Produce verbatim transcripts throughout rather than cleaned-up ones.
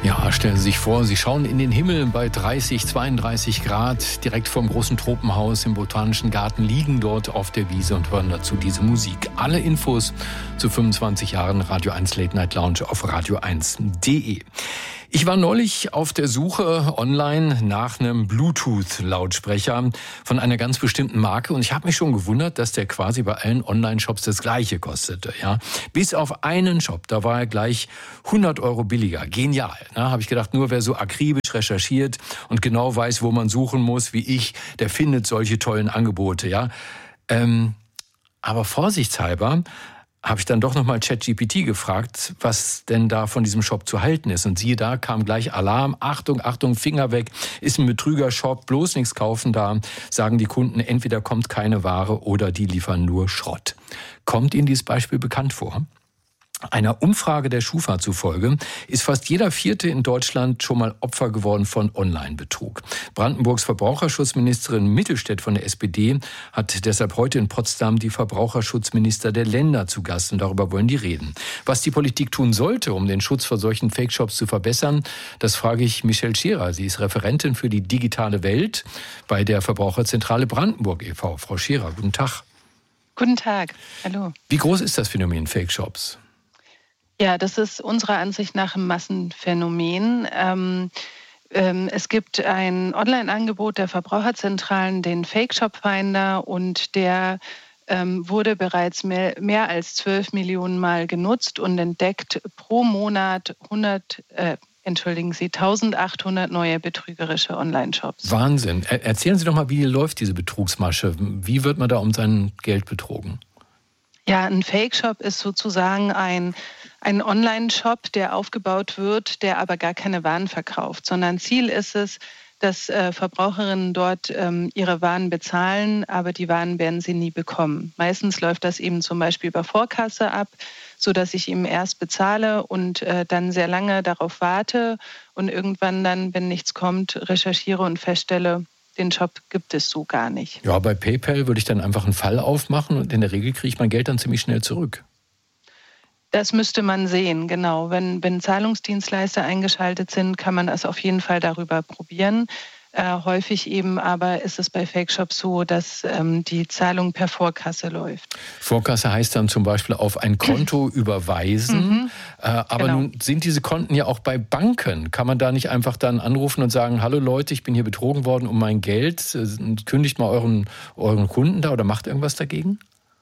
Ja, stellen Sie sich vor, Sie schauen in den Himmel bei dreißig, zweiunddreißig Grad, direkt vorm großen Tropenhaus im Botanischen Garten, liegen dort auf der Wiese und hören dazu diese Musik. Alle Infos zu fünfundzwanzig Jahren Radio eins Late Night Lounge auf radio eins punkt de. Ich war neulich auf der Suche online nach einem Bluetooth-Lautsprecher von einer ganz bestimmten Marke und ich habe mich schon gewundert, dass der quasi bei allen Online-Shops das Gleiche kostete. Ja, bis auf einen Shop, da war er gleich hundert Euro billiger. Genial. Ne? Habe ich gedacht, nur wer so akribisch recherchiert und genau weiß, wo man suchen muss, wie ich, der findet solche tollen Angebote. Ja, ähm, aber vorsichtshalber habe ich dann doch nochmal ChatGPT gefragt, was denn da von diesem Shop zu halten ist. Und siehe da, kam gleich Alarm, Achtung, Achtung, Finger weg, ist ein Betrüger-Shop, bloß nichts kaufen da, sagen die Kunden, entweder kommt keine Ware oder die liefern nur Schrott. Kommt Ihnen dieses Beispiel bekannt vor? Einer Umfrage der Schufa zufolge ist fast jeder Vierte in Deutschland schon mal Opfer geworden von Online-Betrug. Brandenburgs Verbraucherschutzministerin Mittelstädt von der S P D hat deshalb heute in Potsdam die Verbraucherschutzminister der Länder zu Gast und darüber wollen die reden. Was die Politik tun sollte, um den Schutz vor solchen Fake-Shops zu verbessern, das frage ich Michelle Scherer. Sie ist Referentin für die digitale Welt bei der Verbraucherzentrale Brandenburg e V Frau Scherer, guten Tag. Guten Tag, hallo. Wie groß ist das Phänomen Fake-Shops? Ja, das ist unserer Ansicht nach ein Massenphänomen. Ähm, ähm, es gibt ein Online-Angebot der Verbraucherzentralen, den Fake Shop Finder, und der ähm, wurde bereits mehr, mehr als zwölf Millionen Mal genutzt und entdeckt pro Monat hundert, äh, entschuldigen Sie, eintausendachthundert neue betrügerische Online-Shops. Wahnsinn. Er- erzählen Sie doch mal, wie läuft diese Betrugsmasche? Wie wird man da um sein Geld betrogen? Ja, ein Fake-Shop ist sozusagen ein, ein Online-Shop, der aufgebaut wird, der aber gar keine Waren verkauft, sondern Ziel ist es, dass äh, Verbraucherinnen dort ähm, ihre Waren bezahlen, aber die Waren werden sie nie bekommen. Meistens läuft das eben zum Beispiel über Vorkasse ab, sodass ich eben erst bezahle und äh, dann sehr lange darauf warte und irgendwann dann, wenn nichts kommt, recherchiere und feststelle, den Shop gibt es so gar nicht. Ja, bei PayPal würde ich dann einfach einen Fall aufmachen und in der Regel kriege ich mein Geld dann ziemlich schnell zurück. Das müsste man sehen, genau. Wenn, wenn Zahlungsdienstleister eingeschaltet sind, kann man das auf jeden Fall darüber probieren. Äh, häufig eben aber ist es bei Fake-Shops so, dass ähm, die Zahlung per Vorkasse läuft. Vorkasse heißt dann zum Beispiel auf ein Konto überweisen. Mhm. Äh, aber Genau. nun sind diese Konten ja auch bei Banken. Kann man da nicht einfach dann anrufen und sagen, hallo Leute, ich bin hier betrogen worden um mein Geld. Kündigt mal euren, euren Kunden da oder macht irgendwas dagegen?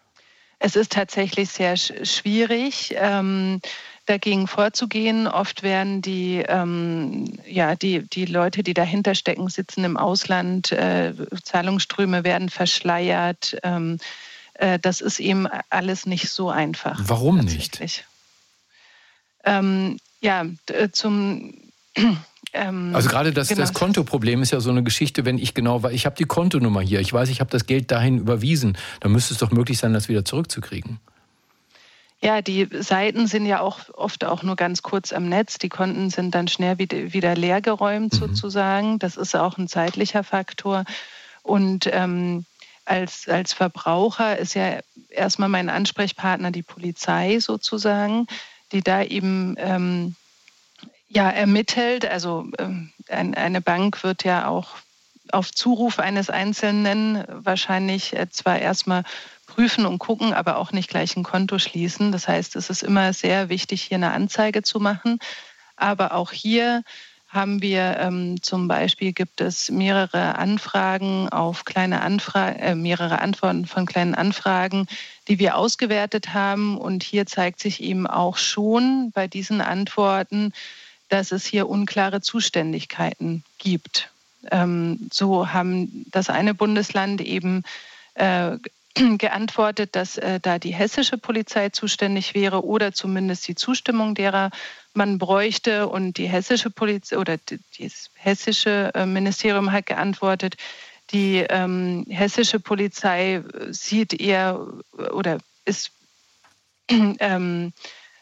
Es ist tatsächlich sehr sch- schwierig, ähm, dagegen vorzugehen. Oft werden die, ähm, ja, die, die Leute, die dahinter stecken, sitzen im Ausland. Äh, Zahlungsströme werden verschleiert. Ähm, äh, das ist eben alles nicht so einfach. Warum nicht? Ähm, ja, d- zum... Ähm, Also gerade das, genau. das Kontoproblem ist ja so eine Geschichte, wenn ich genau weiß, ich habe die Kontonummer hier, ich weiß, ich habe das Geld dahin überwiesen, dann müsste es doch möglich sein, das wieder zurückzukriegen. Ja, die Seiten sind ja auch oft auch nur ganz kurz am Netz. Die Konten sind dann schnell wieder, wieder leergeräumt Mhm. sozusagen. Das ist auch ein zeitlicher Faktor. Und ähm, als, als Verbraucher ist ja erstmal mein Ansprechpartner die Polizei sozusagen, die da eben ähm, ja, ermittelt. Also ähm, ein, eine Bank wird ja auch auf Zuruf eines Einzelnen wahrscheinlich äh, zwar erstmal prüfen und gucken, aber auch nicht gleich ein Konto schließen. Das heißt, es ist immer sehr wichtig, hier eine Anzeige zu machen. Aber auch hier haben wir ähm, zum Beispiel, gibt es mehrere Anfragen auf kleine Anfragen, äh, mehrere Antworten von kleinen Anfragen, die wir ausgewertet haben. Und hier zeigt sich eben auch schon bei diesen Antworten, dass es hier unklare Zuständigkeiten gibt. Ähm, so haben das eine Bundesland eben äh, geantwortet, dass äh, da die hessische Polizei zuständig wäre oder zumindest die Zustimmung derer man bräuchte. Und die hessische Polizei oder das hessische äh, Ministerium hat geantwortet, die ähm, hessische Polizei sieht eher oder ist ähm,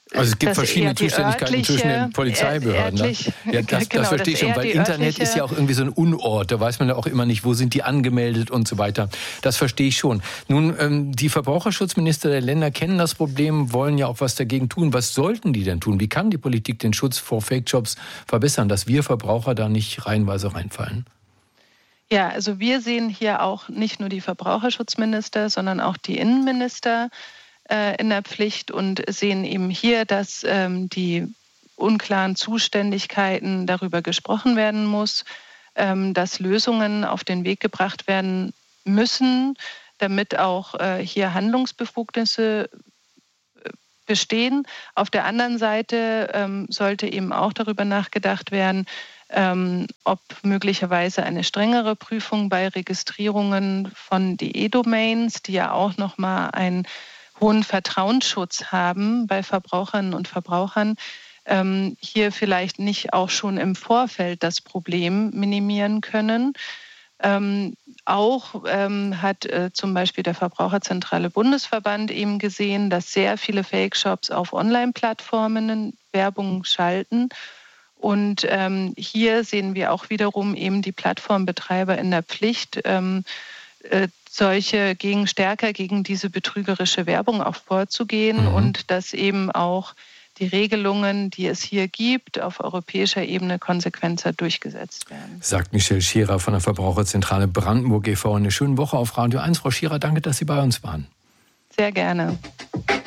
Also es gibt verschiedene Zuständigkeiten zwischen den Polizeibehörden. Örtlich, ja, das, genau, das verstehe ich schon, weil Internet ist ja auch irgendwie so ein Unort. Da weiß man ja auch immer nicht, wo sind die angemeldet und so weiter. Das verstehe ich schon. Nun, ähm, die Verbraucherschutzminister der Länder kennen das Problem, wollen ja auch was dagegen tun. Was sollten die denn tun? Wie kann die Politik den Schutz vor Fake-Jobs verbessern, dass wir Verbraucher da nicht reihenweise reinfallen? Ja, also wir sehen hier auch nicht nur die Verbraucherschutzminister, sondern auch die Innenminister in der Pflicht und sehen eben hier, dass ähm, die unklaren Zuständigkeiten darüber gesprochen werden muss, ähm, dass Lösungen auf den Weg gebracht werden müssen, damit auch äh, hier Handlungsbefugnisse bestehen. Auf der anderen Seite ähm, sollte eben auch darüber nachgedacht werden, ähm, ob möglicherweise eine strengere Prüfung bei Registrierungen von D E-Domains, die ja auch nochmal ein hohen Vertrauensschutz haben bei Verbraucherinnen und Verbrauchern, ähm, hier vielleicht nicht auch schon im Vorfeld das Problem minimieren können. Ähm, auch ähm, hat äh, zum Beispiel der Verbraucherzentrale Bundesverband eben gesehen, dass sehr viele Fake-Shops auf Online-Plattformen Werbung schalten. Und ähm, hier sehen wir auch wiederum eben die Plattformbetreiber in der Pflicht, ähm, äh, solche gegen stärker gegen diese betrügerische Werbung auch vorzugehen mhm. und dass eben auch die Regelungen, die es hier gibt, auf europäischer Ebene konsequenter durchgesetzt werden. Sagt Michelle Scherer von der Verbraucherzentrale Brandenburg e V Eine schöne Woche auf Radio eins. Frau Scherer, danke, dass Sie bei uns waren. Sehr gerne.